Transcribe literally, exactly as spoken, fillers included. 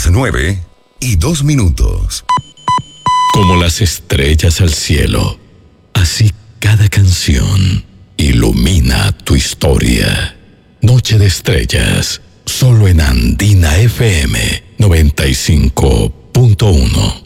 las nueve y dos minutos. Como las estrellas al cielo, así cada canción ilumina tu historia. Noche de Estrellas, solo en Andina F M noventa y cinco punto uno.